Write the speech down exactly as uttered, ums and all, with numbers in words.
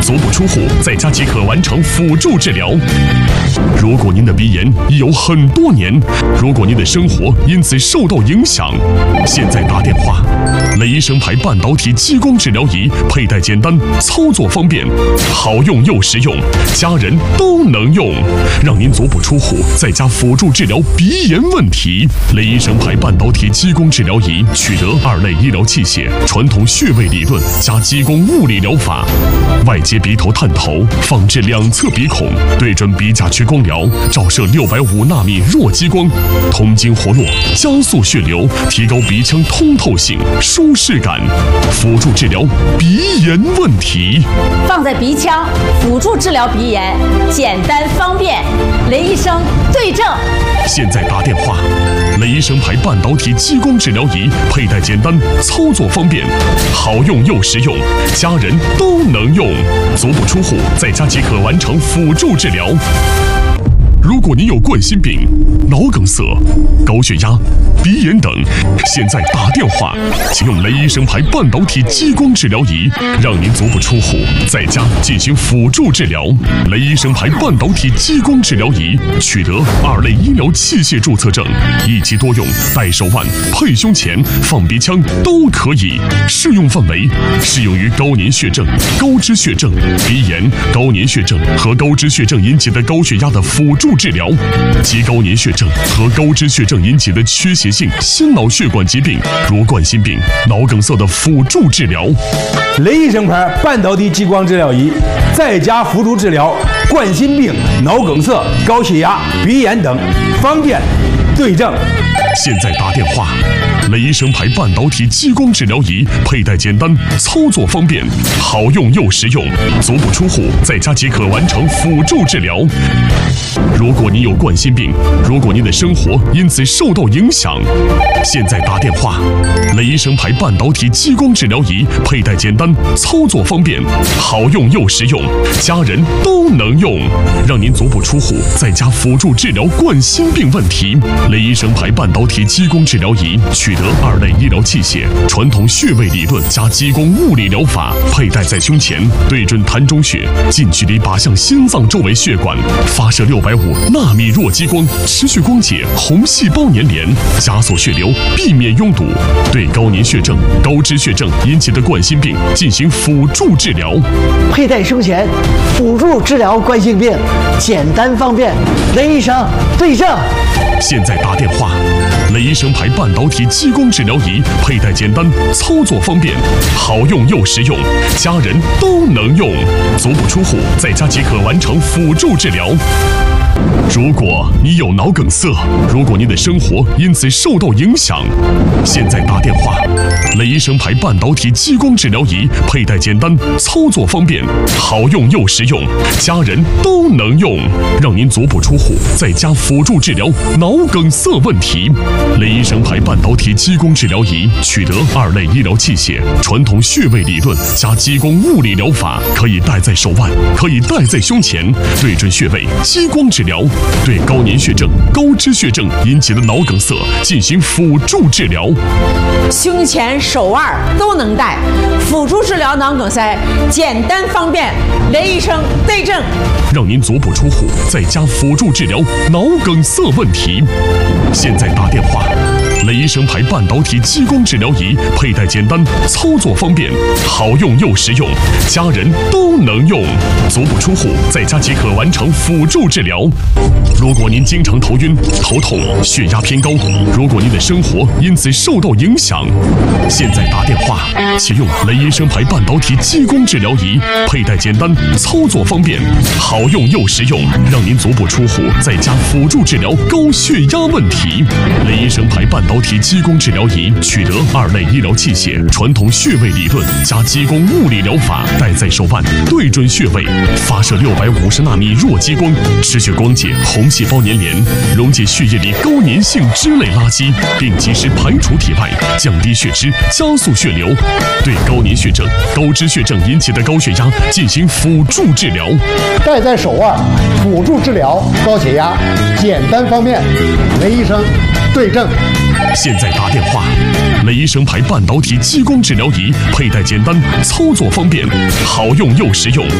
足不出户，在家即可完成辅助治疗。如果您的鼻炎已有很多年，如果您的生活因此受到影响，现在打电话。雷医生牌半导体激光治疗仪，佩戴简单，操作方便，好用又实用，家人都能用，让您足不出户，在家辅助治疗鼻炎问题。雷医生牌半导体激光治疗仪取得二类医疗器械，传统穴位理论加激光物理疗法，外接鼻头探头，放置两侧鼻孔，对准鼻甲区光疗，照射六百五纳米弱激光，通经活络，加速血流，提高鼻腔通透性、舒适感，辅助治疗鼻炎问题。 放在鼻腔，辅助治疗鼻炎，简单方便。雷医生对症。 现在打电话。雷医生牌半导体激光治疗仪，佩戴简单，操作方便，好用又实用，家人都能用，足不出户，在家即可完成辅助治疗。如果您有冠心病、脑梗塞、高血压、鼻炎等，现在打电话，请用雷医生牌半导体激光治疗仪，让您足不出户，在家进行辅助治疗。雷医生牌半导体激光治疗仪取得二类医疗器械注册证，一机多用，戴手腕、配胸前、放鼻腔都可以。适用范围适用于高粘血症、高脂血症、鼻炎、高粘血症和高脂血症引起的高血压的辅助治疗，及高粘血症和高脂血症引起的缺血性心脑血管疾病，如冠心病、脑梗塞的辅助治疗。 雷医生牌半导体激光治疗仪，在家辅助治疗冠心病、脑梗塞、高血压、鼻炎等，方便对症。 现在打电话。雷医生牌半导体激光治疗仪，佩戴简单，操作方便，好用又实用，足不出户，在家即可完成辅助治疗。如果您有冠心病，如果您的生活因此受到影响，现在打电话。雷医生牌半导体激光治疗仪，佩戴简单，操作方便，好用又实用，家人都能用，让您足不出户，在家辅助治疗冠心病问题。雷医生牌半导体激光治疗仪取得二类医疗器械，传统穴位理论加激光物理疗法，佩戴在胸前，对准膻中穴，近距离靶向心脏周围血管，发射六百五纳米弱激光，持续光解红细胞粘连，加速血流，避免拥堵，对高粘血症、高脂血症引起的冠心病进行辅助治疗。 佩戴胸前，辅助治疗冠心病，简单方便。雷医生对症。 现在打电话。雷医生牌半导体激光治疗仪，佩戴简单，操作方便，好用又实用，家人都能用，足不出户，在家即可完成辅助治疗。如果你有脑梗塞，如果您的生活因此受到影响，现在打电话。雷医生牌半导体激光治疗仪，佩戴简单，操作方便，好用又实用，家人都能用，让您足不出户，在家辅助治疗脑梗塞问题。雷医生牌半导体激光治疗仪取得二类医疗器械，传统穴位理论加激光物理疗法，可以戴在手腕，可以戴在胸前，对准穴位，激光治疗，对高粘血症、高脂血症引起的脑梗塞进行辅助治疗。 胸前、手腕都能戴，辅助治疗脑梗塞，简单方便。雷医生对症， 让您足不出户，在家辅助治疗脑梗塞问题。现在打电话。雷医生牌半导体激光治疗仪，佩戴简单，操作方便，好用又实用，家人都能用，足不出户，在家即可完成辅助治疗。如果您经常头晕、头痛、血压偏高，如果您的生活因此受到影响，现在打电话，启用雷医生牌半导体激光治疗仪，佩戴简单，操作方便，好用又实用，让您足不出户，在家辅助治疗高血压问题。雷医生牌半导体激光治疗仪取得二类医疗器械，传统穴位理论加激光物理疗法，戴在手腕，对准穴位，发射六百五十纳米弱激光，持续光解红细胞粘连，溶解血液里高粘性脂类垃圾，并及时排除体外，降低血脂，加速血流，对高粘血症、高脂血症引起的高血压进行辅助治疗。 戴在手腕，辅助治疗高血压，简单方便。雷医生对症。 现在打电话。雷医生牌半导体激光治疗仪，佩戴简单，操作方便，好用又实用。